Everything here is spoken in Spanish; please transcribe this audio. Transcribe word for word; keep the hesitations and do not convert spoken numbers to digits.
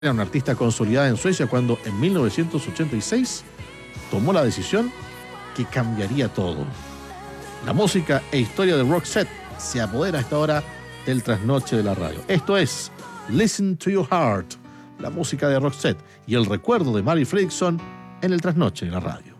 Era una artista consolidada en Suecia cuando en mil novecientos ochenta y seis tomó la decisión que cambiaría todo. La música e historia de Roxette se apodera a esta hora del trasnoche de la radio. Esto es Listen to Your Heart, la música de Roxette y el recuerdo de Mary Fredriksson en el trasnoche de la radio.